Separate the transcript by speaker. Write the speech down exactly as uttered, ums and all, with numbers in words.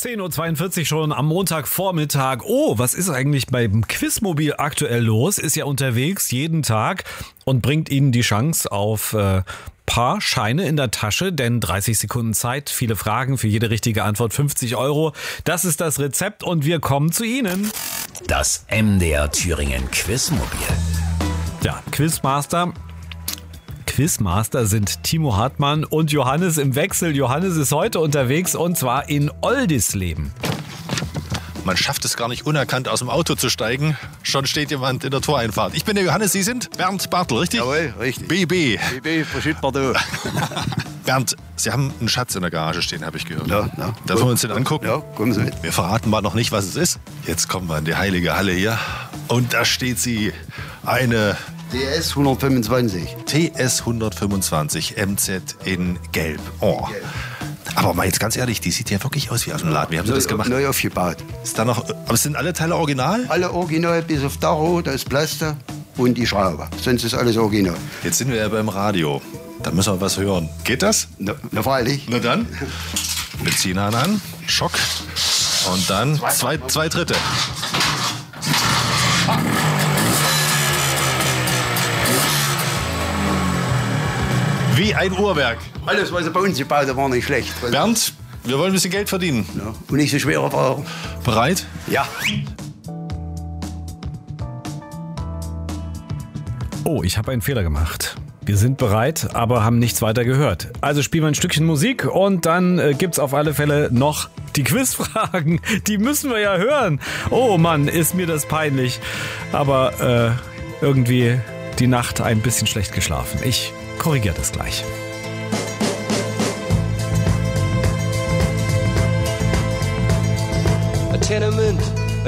Speaker 1: zehn Uhr zweiundvierzig schon am Montagvormittag. Oh, was ist eigentlich beim Quizmobil aktuell los? Ist ja unterwegs jeden Tag und bringt Ihnen die Chance auf äh, paar Scheine in der Tasche, denn dreißig Sekunden Zeit, viele Fragen, für jede richtige Antwort fünfzig Euro. Das ist das Rezept und wir kommen zu Ihnen.
Speaker 2: Das M D R Thüringen Quizmobil.
Speaker 1: Ja, Quizmaster. Quizmaster sind Timo Hartmann und Johannes im Wechsel. Johannes ist heute unterwegs und zwar in Oldisleben.
Speaker 3: Man schafft es gar nicht, unerkannt aus dem Auto zu steigen. Schon steht jemand in der Toreinfahrt. Ich bin der Johannes, Sie sind Bernd Bartel, richtig?
Speaker 4: Jawohl, richtig.
Speaker 3: B B.
Speaker 4: B B, verschütt Bordeaux.
Speaker 3: Bernd, Sie haben einen Schatz in der Garage stehen, habe ich gehört.
Speaker 4: Ja, ja.
Speaker 3: Dürfen wir uns den angucken?
Speaker 4: Ja, kommen Sie mit.
Speaker 3: Wir verraten mal noch nicht, was es ist. Jetzt kommen wir in die heilige Halle hier. Und da steht sie, eine
Speaker 4: T S hundertfünfundzwanzig.
Speaker 3: T S hundertfünfundzwanzig M Z in Gelb. Oh.
Speaker 4: Gelb.
Speaker 3: Aber mal jetzt ganz ehrlich, die sieht ja wirklich aus wie aus dem Laden. Wie haben Sie das gemacht?
Speaker 4: Neu aufgebaut.
Speaker 3: Ist da noch, aber sind alle Teile original?
Speaker 4: Alle original, bis auf Tacho, da ist Plaster und die Schraube. Sonst ist alles original.
Speaker 3: Jetzt sind wir ja beim Radio. Da müssen wir was hören. Geht das?
Speaker 4: Na, na freilich.
Speaker 3: Na dann. Benzinhahn an, Schock und dann zwei, zwei Dritte. Wie ein Uhrwerk.
Speaker 4: Alles, was sie bei uns gebaut haben, war nicht schlecht.
Speaker 3: Bernd, wir wollen ein bisschen Geld verdienen.
Speaker 4: Ja, und nicht so schwere Fahrer.
Speaker 3: Bereit?
Speaker 4: Ja.
Speaker 1: Oh, ich habe einen Fehler gemacht. Wir sind bereit, aber haben nichts weiter gehört. Also spielen wir ein Stückchen Musik und dann äh, gibt's auf alle Fälle noch die Quizfragen. Die müssen wir ja hören. Oh Mann, ist mir das peinlich. Aber äh, irgendwie die Nacht ein bisschen schlecht geschlafen. Ich korrigiere das gleich.
Speaker 5: A tenement